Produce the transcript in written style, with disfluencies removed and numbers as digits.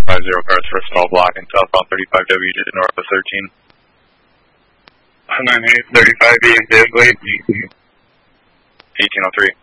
050 cars for a small block in southbound 35W just north of 13. 98, 35B and Big Lake, 1803.